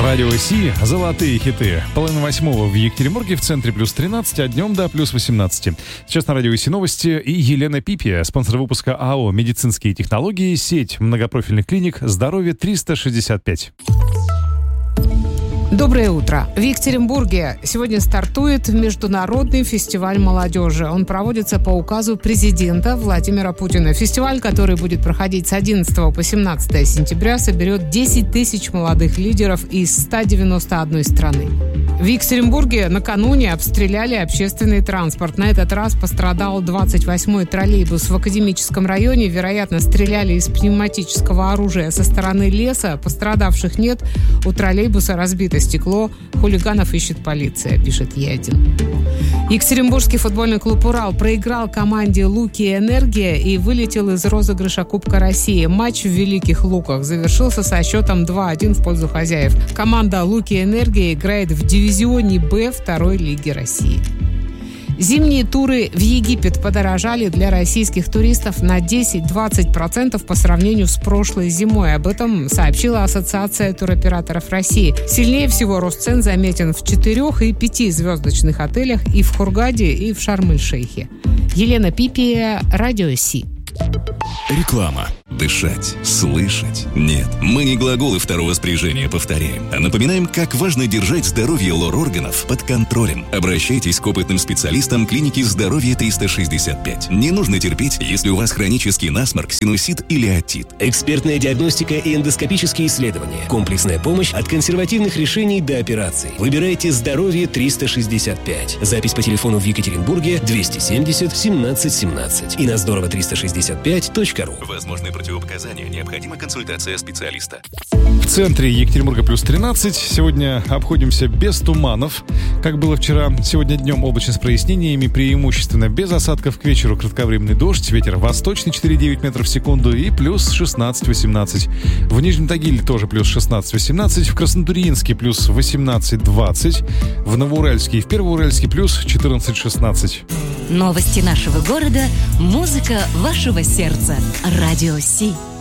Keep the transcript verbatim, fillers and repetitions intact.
Радио Си – золотые хиты. Половина восьмого в Екатеринбурге, в центре плюс тринадцать, а днем до плюс восемнадцать. Сейчас на Радио Си новости и Елена Пипия, спонсор выпуска АО «Медицинские технологии», сеть многопрофильных клиник «Здоровье триста шестьдесят пять». Доброе утро. В Екатеринбурге сегодня стартует Международный фестиваль молодежи. Он проводится по указу президента Владимира Путина. Фестиваль, который будет проходить с одиннадцатого по семнадцатое сентября, соберет десять тысяч молодых лидеров из ста девяноста одной страны. В Екатеринбурге накануне обстреляли общественный транспорт. На этот раз пострадал двадцать восьмой троллейбус в Академическом районе. Вероятно, стреляли из пневматического оружия со стороны леса. Пострадавших нет. У троллейбуса разбито стекло. Хулиганов ищет полиция, пишет Е один. Екатеринбургский футбольный клуб «Урал» проиграл команде «Луки Энергия» и вылетел из розыгрыша Кубка России. Матч в Великих Луках завершился со счетом два один в пользу хозяев. Команда «Луки Энергия» играет в дивизионе «Б» второй лиги России. Зимние туры в Египет подорожали для российских туристов на десять-двадцать процентов по сравнению с прошлой зимой. Об этом сообщила Ассоциация туроператоров России. Сильнее всего рост цен заметен в четырех- и пятизвездочных отелях и в Хургаде, и в Шарм-эль-Шейхе. Елена Пипия, Радио Си. Реклама. Дышать, слышать. Нет, мы не глаголы второго спряжения повторяем, а напоминаем, как важно держать здоровье лор-органов под контролем. Обращайтесь к опытным специалистам клиники «Здоровье триста шестьдесят пять». Не нужно терпеть, если у вас хронический насморк, синусит или отит. Экспертная диагностика и эндоскопические исследования. Комплексная помощь от консервативных решений до операций. Выбирайте «Здоровье триста шестьдесят пять». Запись по телефону в Екатеринбурге двести семьдесят семнадцать семнадцать и на здорово триста шестьдесят пять точка ру. Возможны противопоказания. Необходима консультация специалиста. В центре Екатеринбурга плюс тринадцать. Сегодня обходимся без туманов. Как было вчера, сегодня днем облачно с прояснениями, преимущественно без осадков. К вечеру кратковременный дождь, ветер восточный четыре и девять метров в секунду и плюс шестнадцать-восемнадцать. В Нижнем Тагиле тоже плюс шестнадцать-восемнадцать. В Краснотурьинске плюс восемнадцать-двадцать. В Новоуральске и в Первоуральске плюс четырнадцать-шестнадцать. Новости нашего города, музыка вашего сердца. Радио Си.